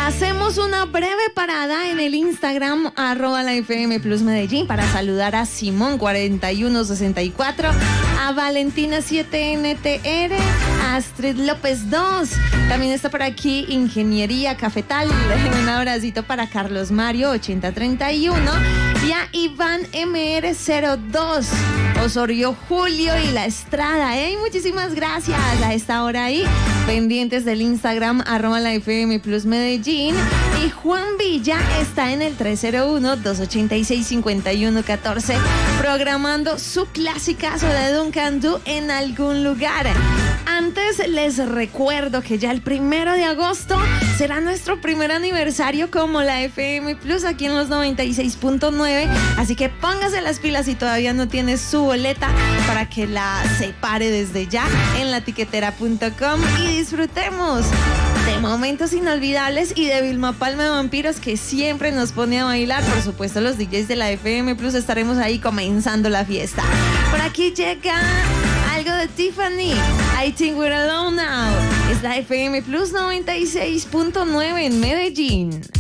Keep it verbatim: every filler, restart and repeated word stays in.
Hacemos una breve parada en el Instagram, arroba la F M Plus Medellín, para saludar a Simón cuarenta y uno sesenta y cuatro, a Valentina siete N T R, a Astrid López dos. También está por aquí Ingeniería Cafetal. Un abracito para Carlos Mario ochenta treinta y uno y a Iván M R cero dos, Osorio Julio y La Estrada. ¿eh? Muchísimas gracias a esta hora ahí, pendientes del Instagram, arroba la F M Plus Medellín. Y Juan Villa está en el tres cero uno, dos ochenta y seis, cincuenta y uno catorce, programando su clasicazo de Duncan Du en algún lugar. Antes les recuerdo que ya el primero de agosto será nuestro primer aniversario como la F M Plus aquí en los noventa y seis punto nueve, así que póngase las pilas si todavía no tiene su boleta para que la separe desde ya en latiquetera punto com y disfrutemos de momentos inolvidables y de Vilma Palma de Vampiros, que siempre nos pone a bailar. Por supuesto, los D Js de la F M Plus estaremos ahí comenzando la fiesta. Por aquí llega algo de Tiffany, I Think We're Alone Now. Es la F M Plus noventa y seis punto nueve en Medellín.